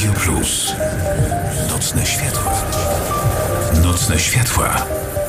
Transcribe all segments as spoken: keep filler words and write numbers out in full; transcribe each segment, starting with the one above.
Radio Plus. Nocne światła. Nocne światła.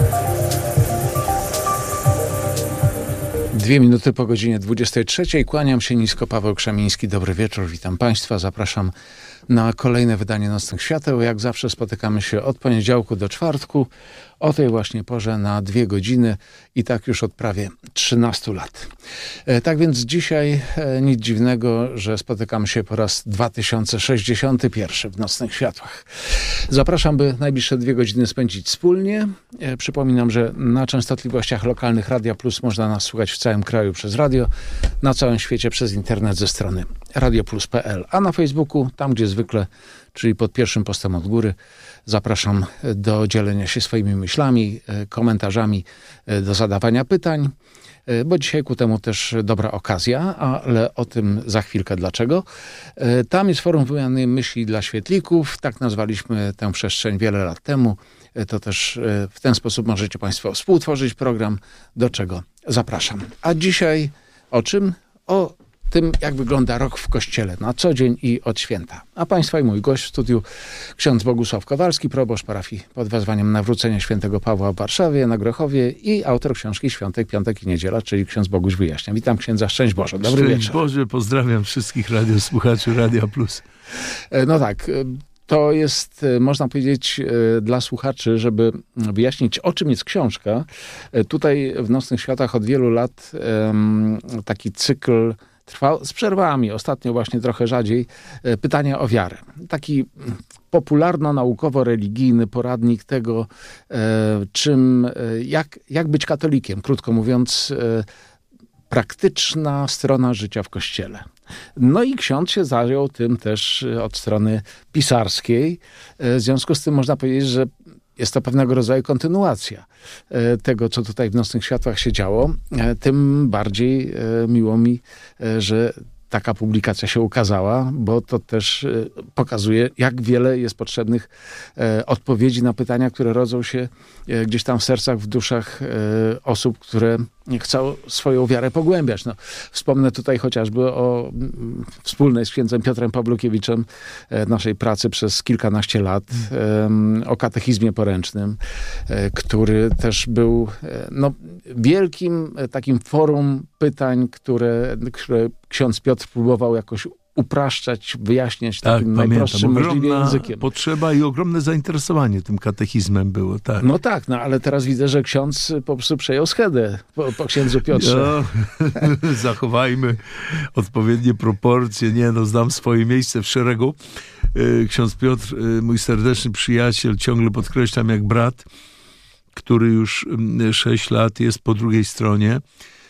Dwie minuty po godzinie dwudziestej trzeciej. Kłaniam się nisko, Paweł Krzemiński. Dobry wieczór, witam Państwa. Zapraszam na kolejne wydanie Nocnych Świateł. Jak zawsze spotykamy się od poniedziałku do czwartku, o tej właśnie porze na dwie godziny i tak już od prawie trzynastu lat. E, tak więc dzisiaj e, nic dziwnego, że spotykamy się po raz dwa tysiące sześćdziesiąty pierwszy w Nocnych Światłach. Zapraszam, by najbliższe dwie godziny spędzić wspólnie. E, przypominam, że na częstotliwościach lokalnych Radia Plus można nas słuchać w całym kraju przez radio, na całym świecie przez internet ze strony radioplus kropka p l, a na Facebooku, tam gdzie zwykle, czyli pod pierwszym postem od góry, zapraszam do dzielenia się swoimi myślami, komentarzami, do zadawania pytań, bo dzisiaj ku temu też dobra okazja, ale o tym za chwilkę dlaczego. Tam jest forum wymiany myśli dla świetlików, tak nazwaliśmy tę przestrzeń wiele lat temu. To też w ten sposób możecie Państwo współtworzyć program, do czego zapraszam. A dzisiaj o czym? O tym, jak wygląda rok w Kościele na co dzień i od święta. A Państwa i mój gość w studiu ksiądz Bogusław Kowalski, proboszcz parafii pod wezwaniem Nawrócenia Świętego Pawła w Warszawie, na Grochowie i autor książki Świątek, Piątek i Niedziela, czyli ksiądz Boguś Wyjaśnia. Witam księdza, szczęść Boże. Dobry szczęść wieczór. Boże, pozdrawiam wszystkich radiosłuchaczy Radia Plus. No tak, to jest, można powiedzieć, dla słuchaczy, żeby wyjaśnić, o czym jest książka. Tutaj w Nocnych Światach od wielu lat taki cykl trwał z przerwami, ostatnio właśnie trochę rzadziej, pytania o wiarę. Taki popularno-naukowo-religijny poradnik tego, czym, jak, jak być katolikiem, krótko mówiąc, praktyczna strona życia w Kościele. No i ksiądz się zajął tym też od strony pisarskiej. W związku z tym można powiedzieć, że jest to pewnego rodzaju kontynuacja tego, co tutaj w Nocnych Światłach się działo. Tym bardziej miło mi, że taka publikacja się ukazała, bo to też pokazuje, jak wiele jest potrzebnych odpowiedzi na pytania, które rodzą się gdzieś tam w sercach, w duszach osób, które chcą swoją wiarę pogłębiać. No, wspomnę tutaj chociażby o wspólnej z księdzem Piotrem Pawłukiewiczem naszej pracy przez kilkanaście lat, o katechizmie poręcznym, który też był no, wielkim takim forum pytań, które, które ksiądz Piotr próbował jakoś upraszczać, wyjaśniać tak, takim pamiętam. najprostszym możliwie Ogromna językiem. Potrzeba i ogromne zainteresowanie tym katechizmem było, tak. No tak, no ale teraz widzę, że ksiądz po prostu przejął schedę po, po księdzu Piotrze. No, zachowajmy odpowiednie proporcje. Nie, no, znam swoje miejsce w szeregu. Ksiądz Piotr, mój serdeczny przyjaciel, ciągle podkreślam jak brat, który już sześć lat jest po drugiej stronie.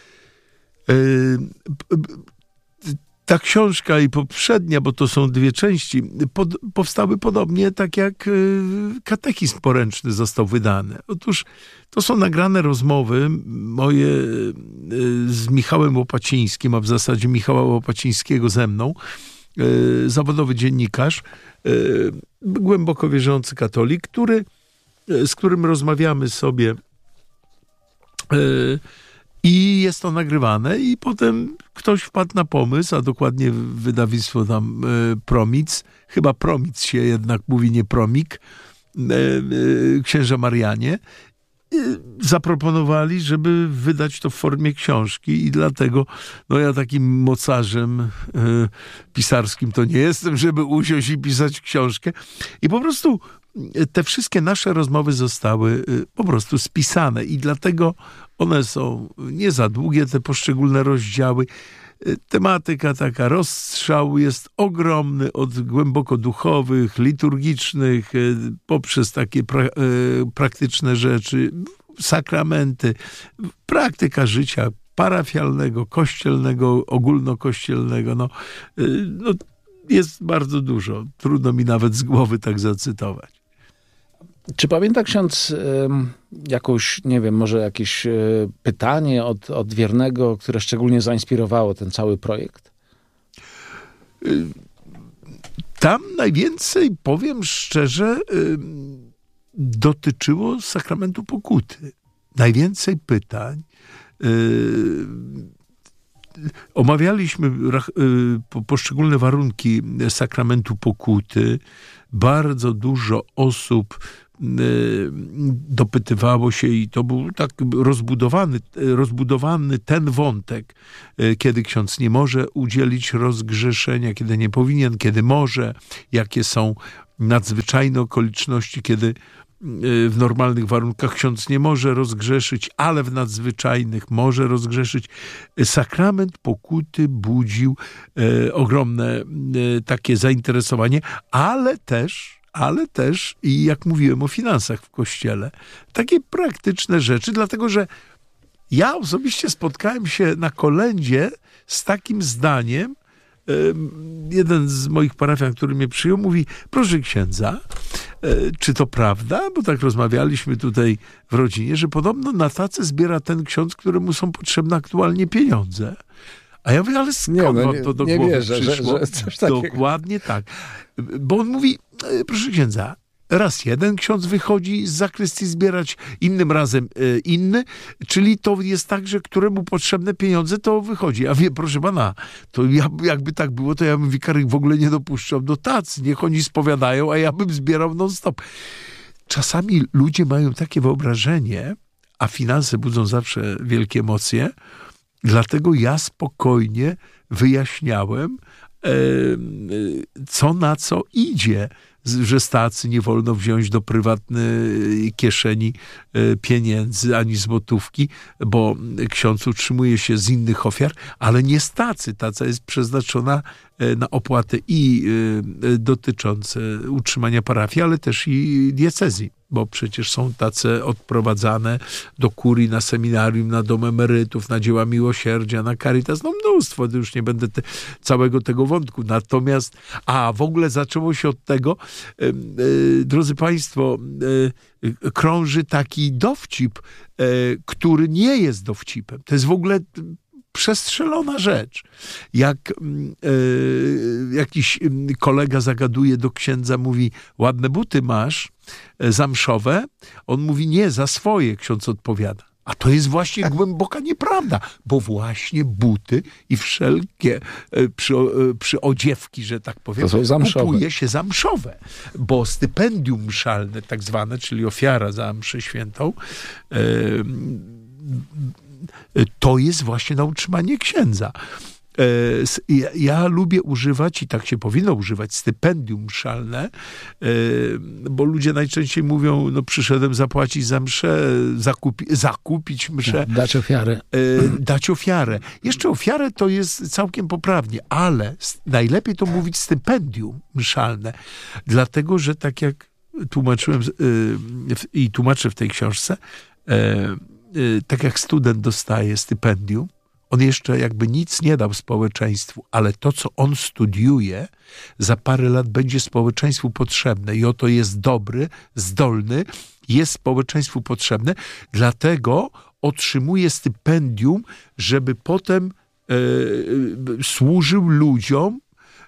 Ta książka i poprzednia, bo to są dwie części, pod, powstały podobnie, tak jak katechizm poręczny został wydany. Otóż to są nagrane rozmowy moje z Michałem Łopacińskim, a w zasadzie Michała Łopacińskiego ze mną, zawodowy dziennikarz, głęboko wierzący katolik, który, z którym rozmawiamy sobie i jest to nagrywane i potem ktoś wpadł na pomysł, a dokładnie wydawnictwo tam e, Promic, chyba Promic się jednak mówi, nie Promik, e, e, księża Marianie, e, zaproponowali, żeby wydać to w formie książki i dlatego no ja takim mocarzem e, pisarskim to nie jestem, żeby usiąść i pisać książkę. I po prostu te wszystkie nasze rozmowy zostały po prostu spisane i dlatego one są nie za długie, te poszczególne rozdziały. Tematyka taka, rozstrzał jest ogromny od głęboko duchowych, liturgicznych, poprzez takie pra- praktyczne rzeczy, sakramenty, praktyka życia parafialnego, kościelnego, ogólnokościelnego. No, no, jest bardzo dużo. Trudno mi nawet z głowy tak zacytować. Czy pamięta ksiądz y, jakąś, nie wiem, może jakieś y, pytanie od, od wiernego, które szczególnie zainspirowało ten cały projekt? Tam najwięcej, powiem szczerze, y, dotyczyło sakramentu pokuty. Najwięcej pytań. Y, omawialiśmy poszczególne warunki sakramentu pokuty. Bardzo dużo osób dopytywało się i to był tak rozbudowany, rozbudowany ten wątek, kiedy ksiądz nie może udzielić rozgrzeszenia, kiedy nie powinien, kiedy może, jakie są nadzwyczajne okoliczności, kiedy w normalnych warunkach ksiądz nie może rozgrzeszyć, ale w nadzwyczajnych może rozgrzeszyć. Sakrament pokuty budził e, ogromne e, takie zainteresowanie, ale też ale też, i jak mówiłem o finansach w Kościele, takie praktyczne rzeczy, dlatego że ja osobiście spotkałem się na kolędzie z takim zdaniem. Jeden z moich parafian, który mnie przyjął, mówi: proszę księdza, czy to prawda? Bo tak rozmawialiśmy tutaj w rodzinie, że podobno na tacę zbiera ten ksiądz, któremu są potrzebne aktualnie pieniądze. A ja mówię: ale skąd nie, no, wam to do nie głowy wierzę, przyszło? Że, że coś takiego. Dokładnie tak. Bo on mówi: proszę księdza, raz jeden ksiądz wychodzi z zakrystii zbierać, innym razem e, inny, czyli to jest tak, że któremu potrzebne pieniądze, to wychodzi. A wie, proszę pana, to ja, jakby tak było, to ja bym wikarych w ogóle nie dopuszczał do tacy. Niech oni spowiadają, a ja bym zbierał non-stop. Czasami ludzie mają takie wyobrażenie, a finanse budzą zawsze wielkie emocje, dlatego ja spokojnie wyjaśniałem, e, co na co idzie, że z tacy nie wolno wziąć do prywatnej kieszeni pieniędzy ani złotówki, bo ksiądz utrzymuje się z innych ofiar, ale nie z tacy. Taca jest przeznaczona na opłaty i dotyczące utrzymania parafii, ale też i diecezji, bo przecież są tace odprowadzane do kurii, na seminarium, na dom emerytów, na dzieła miłosierdzia, na Caritas, no mnóstwo, już nie będę te, całego tego wątku. Natomiast, a w ogóle zaczęło się od tego, e, e, drodzy państwo, e, krąży taki dowcip, e, który nie jest dowcipem. To jest w ogóle przestrzelona rzecz. Jak e, jakiś kolega zagaduje do księdza, mówi: ładne buty masz, e, zamszowe? On mówi: nie, za swoje. Ksiądz odpowiada: a to jest właśnie głęboka nieprawda, bo właśnie buty i wszelkie e, przy, e, przyodziewki, że tak powiem, kupuje się zamszowe, bo stypendium mszalne tak zwane, czyli ofiara za mszę świętą, e, to jest właśnie na utrzymanie księdza. Ja, ja lubię używać, i tak się powinno używać, stypendium mszalne, bo ludzie najczęściej mówią: no przyszedłem zapłacić za mszę, zakupi, zakupić mszę. Dać ofiarę. Dać ofiarę. Jeszcze ofiarę to jest całkiem poprawnie, ale najlepiej to mówić stypendium mszalne, dlatego że tak jak tłumaczyłem i tłumaczę w tej książce, tak jak student dostaje stypendium, on jeszcze jakby nic nie dał społeczeństwu, ale to, co on studiuje, za parę lat będzie społeczeństwu potrzebne i oto jest dobry, zdolny, jest społeczeństwu potrzebne, dlatego otrzymuje stypendium, żeby potem e, służył ludziom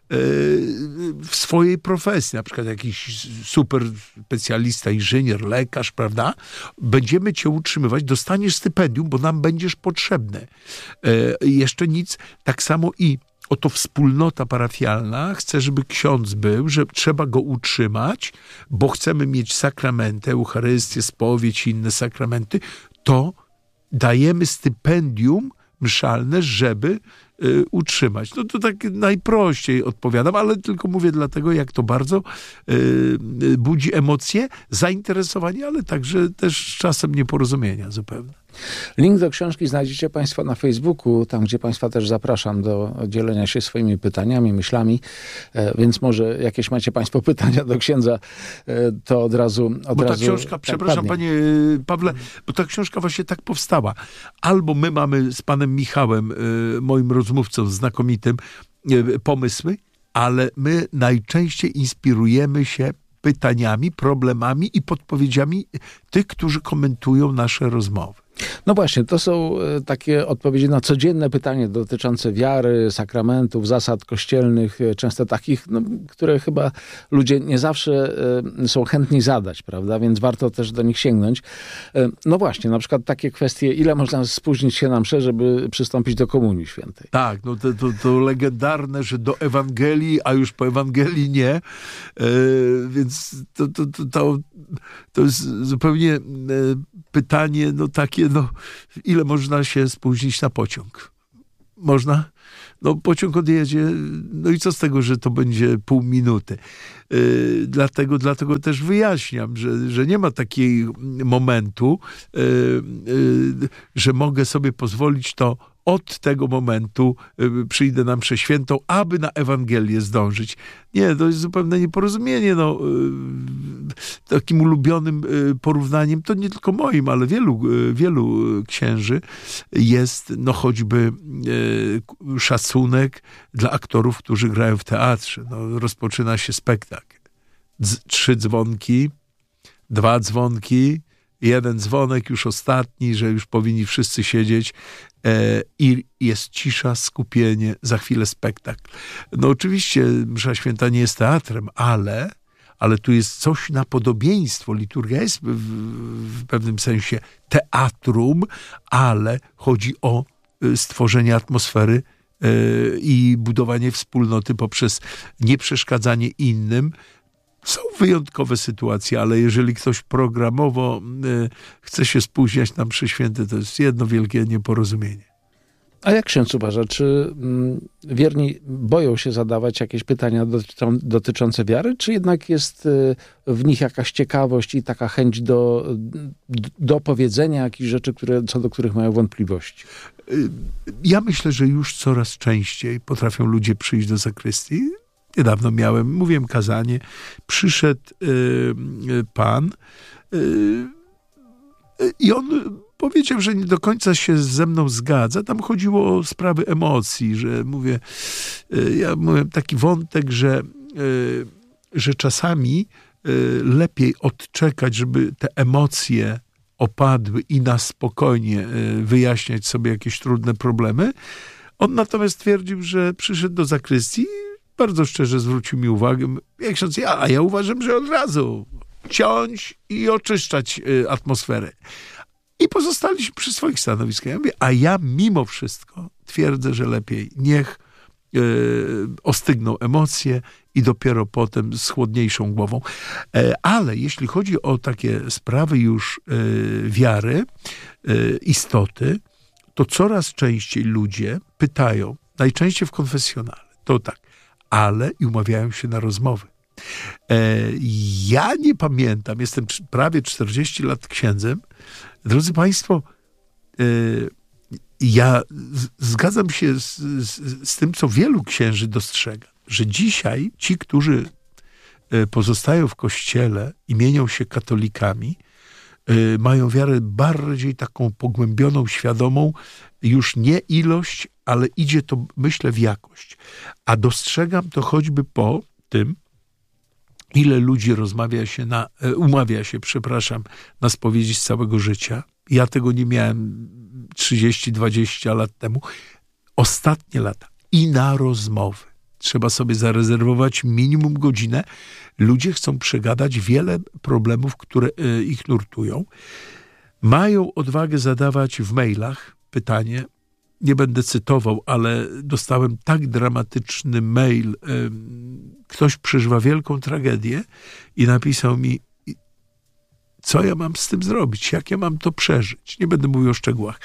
w swojej profesji, na przykład jakiś super specjalista, inżynier, lekarz, prawda? Będziemy cię utrzymywać, dostaniesz stypendium, bo nam będziesz potrzebny. E, jeszcze nic, tak samo i oto wspólnota parafialna chce, żeby ksiądz był, że trzeba go utrzymać, bo chcemy mieć sakramenty, Eucharystię, spowiedź i inne sakramenty, to dajemy stypendium mszalne, żeby y, utrzymać. No to tak najprościej odpowiadam, ale tylko mówię dlatego, jak to bardzo y, y, budzi emocje, zainteresowanie, ale także też czasem nieporozumienia zupełnie. Link do książki znajdziecie państwo na Facebooku, tam gdzie państwa też zapraszam do dzielenia się swoimi pytaniami, myślami, e, więc może jakieś macie państwo pytania do księdza, e, to od razu od Bo ta razu, książka, tak przepraszam padnie. panie Pawle, bo ta książka właśnie tak powstała. Albo my mamy z panem Michałem, e, moim rozmówcą znakomitym, e, pomysły, ale my najczęściej inspirujemy się pytaniami, problemami i podpowiedziami tych, którzy komentują nasze rozmowy. No właśnie, to są takie odpowiedzi na codzienne pytanie dotyczące wiary, sakramentów, zasad kościelnych, często takich, no, które chyba ludzie nie zawsze są chętni zadać, prawda? Więc warto też do nich sięgnąć. No właśnie, na przykład takie kwestie, ile można spóźnić się na mszę, żeby przystąpić do Komunii Świętej? Tak, no to, to, to legendarne, że do Ewangelii, a już po Ewangelii nie. E, więc to, to, to, to, to jest zupełnie e, pytanie, no takie, no ile można się spóźnić na pociąg? Można? No pociąg odjedzie, no i co z tego, że to będzie pół minuty? Yy, dlatego, dlatego też wyjaśniam, że, że nie ma takiego momentu, yy, yy, że mogę sobie pozwolić to od tego momentu yy, przyjdę na mszę świętą, aby na Ewangelię zdążyć. Nie, to jest zupełne nieporozumienie. No, yy, takim ulubionym yy, porównaniem, to nie tylko moim, ale wielu, yy, wielu księży jest no choćby yy, szacunek dla aktorów, którzy grają w teatrze. No, rozpoczyna się spektakl. Dz- trzy dzwonki, dwa dzwonki, jeden dzwonek, już ostatni, że już powinni wszyscy siedzieć e, i jest cisza, skupienie, za chwilę spektakl. No oczywiście msza święta nie jest teatrem, ale, ale tu jest coś na podobieństwo. Liturgia jest w, w pewnym sensie teatrum, ale chodzi o stworzenie atmosfery e, i budowanie wspólnoty poprzez nieprzeszkadzanie innym. Są wyjątkowe sytuacje, ale jeżeli ktoś programowo y, chce się spóźniać na mszy święte, to jest jedno wielkie nieporozumienie. A jak ksiądz uważa, czy mm, wierni boją się zadawać jakieś pytania dotyczą, dotyczące wiary, czy jednak jest y, w nich jakaś ciekawość i taka chęć do, do powiedzenia jakichś rzeczy, które, co do których mają wątpliwości? Y, ja myślę, że już coraz częściej potrafią ludzie przyjść do zakrystii. Niedawno miałem, mówiłem kazanie, przyszedł y, y, pan y, y, i on powiedział, że nie do końca się ze mną zgadza. Tam chodziło o sprawy emocji, że mówię, y, ja mówiłem taki wątek, że, y, że czasami y, lepiej odczekać, żeby te emocje opadły i na spokojnie y, wyjaśniać sobie jakieś trudne problemy. On natomiast twierdził, że przyszedł do zakrystii, bardzo szczerze zwrócił mi uwagę, jak ksiądz, ja, a ja uważam, że od razu ciąć i oczyszczać y, atmosferę. I pozostaliśmy przy swoich stanowiskach. Ja mówię, a ja mimo wszystko twierdzę, że lepiej niech y, ostygną emocje i dopiero potem z chłodniejszą głową. E, ale jeśli chodzi o takie sprawy już y, wiary, y, istoty, to coraz częściej ludzie pytają, najczęściej w konfesjonale, to tak, ale i umawiają się na rozmowy. E, ja nie pamiętam, jestem prawie czterdzieści lat księdzem. Drodzy Państwo, e, ja z, zgadzam się z, z, z tym, co wielu księży dostrzega, że dzisiaj ci, którzy e, pozostają w kościele i mienią się katolikami, e, mają wiarę bardziej taką pogłębioną, świadomą, już nie ilość, ale idzie to, myślę, w jakość. A dostrzegam to choćby po tym, ile ludzi rozmawia się na, umawia się, przepraszam, na spowiedzi z całego życia. Ja tego nie miałem trzydzieści dwadzieścia lat temu. Ostatnie lata. I na rozmowy. Trzeba sobie zarezerwować minimum godzinę. Ludzie chcą przegadać wiele problemów, które ich nurtują. Mają odwagę zadawać w mailach pytanie, nie będę cytował, ale dostałem tak dramatyczny mail. Ktoś przeżywa wielką tragedię i napisał mi, co ja mam z tym zrobić, jak ja mam to przeżyć. Nie będę mówił o szczegółach.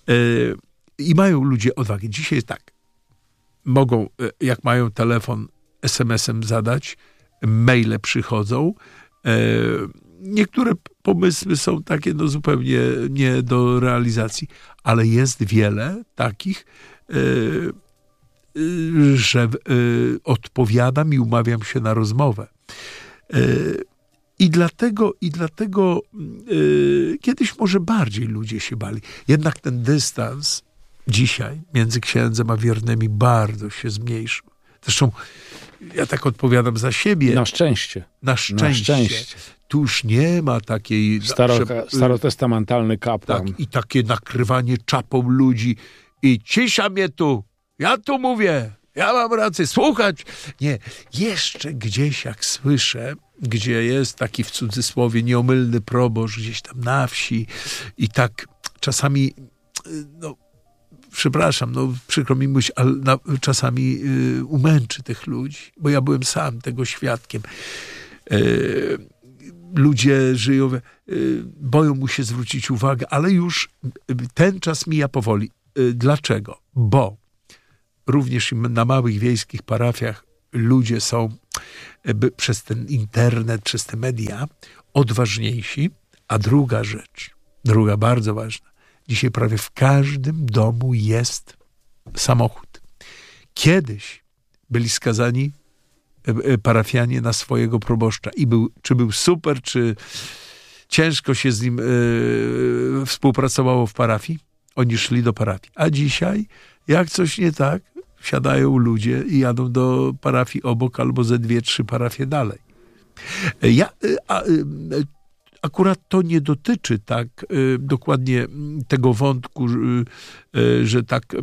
I mają ludzie odwagę. Dzisiaj jest tak, mogą, jak mają telefon, es em esem zadać, maile przychodzą. Niektóre pomysły są takie no, zupełnie nie do realizacji, ale jest wiele takich, yy, yy, że yy, odpowiadam i umawiam się na rozmowę. Yy, I dlatego, i dlatego yy, kiedyś może bardziej ludzie się bali. Jednak ten dystans dzisiaj między księdzem a wiernymi bardzo się zmniejszył. Zresztą ja tak odpowiadam za siebie. Na szczęście. Na szczęście. Na szczęście. tu już nie ma takiej... Staro, starotestamentalny kapłan. Tak, i takie nakrywanie czapą ludzi i cisza mnie tu, ja tu mówię, ja mam rację, słuchać. Nie, jeszcze gdzieś jak słyszę, gdzie jest taki w cudzysłowie nieomylny proboszcz gdzieś tam na wsi i tak czasami, no przepraszam, no przykro mi mówić, ale na, czasami y, umęczy tych ludzi, bo ja byłem sam tego świadkiem. Y, ludzie żyją, y, boją mu się zwrócić uwagę, ale już y, ten czas mija powoli. Y, dlaczego? Bo również na małych wiejskich parafiach ludzie są y, przez ten internet, przez te media odważniejsi. A druga rzecz, druga bardzo ważna, dzisiaj prawie w każdym domu jest samochód. Kiedyś byli skazani parafianie na swojego proboszcza i był, czy był super, czy ciężko się z nim yy, współpracowało w parafii, oni szli do parafii. A dzisiaj, jak coś nie tak, wsiadają ludzie i jadą do parafii obok albo ze dwie, trzy parafie dalej. Ja, a, akurat to nie dotyczy tak y, dokładnie tego wątku, y, y, że tak y,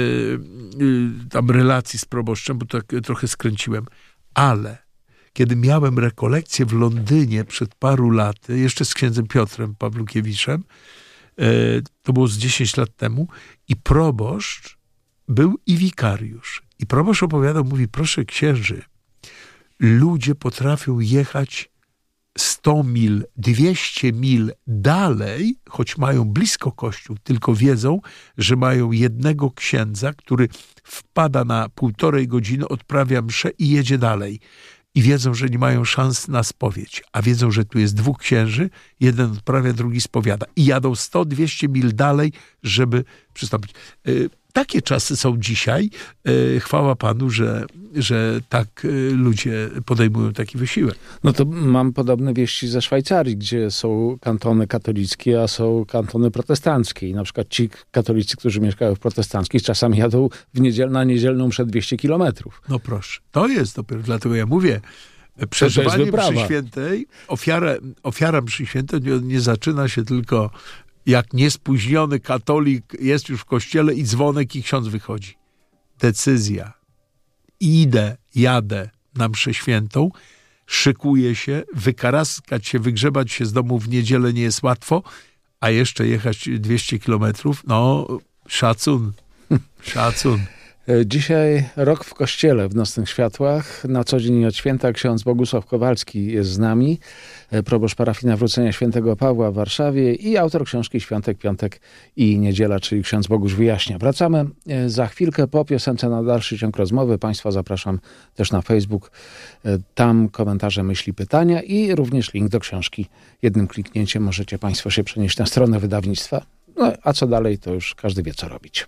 y, tam relacji z proboszczem, bo tak trochę skręciłem, ale kiedy miałem rekolekcję w Londynie przed paru laty, jeszcze z księdzem Piotrem Pawlukiewiczem, y, to było z dziesięć lat temu, i proboszcz był i wikariusz. I proboszcz opowiadał, mówi, proszę księży, ludzie potrafią jechać sto mil, dwieście mil dalej, choć mają blisko kościół, tylko wiedzą, że mają jednego księdza, który wpada na półtorej godziny, odprawia mszę i jedzie dalej. I wiedzą, że nie mają szans na spowiedź, a wiedzą, że tu jest dwóch księży, jeden odprawia, drugi spowiada. I jadą sto dwieście mil dalej, żeby przystąpić. Takie czasy są dzisiaj. Chwała Panu, że, że tak ludzie podejmują taki wysiłek. No to mam podobne wieści ze Szwajcarii, gdzie są kantony katolickie, a są kantony protestanckie. I na przykład ci katolicy, którzy mieszkają w protestanckich, czasami jadą w niedziel, na niedzielną mszę dwieście kilometrów. No proszę, to jest dopiero, dlatego ja mówię, przeżywanie mszy świętej, ofiara, ofiara mszy świętej nie, nie zaczyna się tylko jak niespóźniony katolik jest już w kościele i dzwonek i ksiądz wychodzi. Decyzja. Idę, jadę na mszę świętą, szykuję się, wykaraskać się, wygrzebać się z domu w niedzielę nie jest łatwo, a jeszcze jechać dwieście kilometrów, no szacun, szacun. Dzisiaj rok w kościele w Nocnych Światłach. Na co dzień od święta ksiądz Bogusław Kowalski jest z nami, proboszcz parafii Nawrócenia Świętego Pawła w Warszawie i autor książki Świątek, Piątek i Niedziela, czyli ksiądz Bogusz wyjaśnia. Wracamy za chwilkę po piosence na dalszy ciąg rozmowy. Państwa zapraszam też na Facebook. Tam komentarze, myśli, pytania i również link do książki. Jednym kliknięciem możecie Państwo się przenieść na stronę wydawnictwa. No, a co dalej, to już każdy wie, co robić.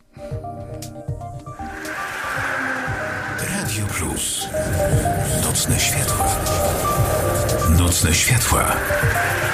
Radio Plus. Nocne światła. Nocne światła.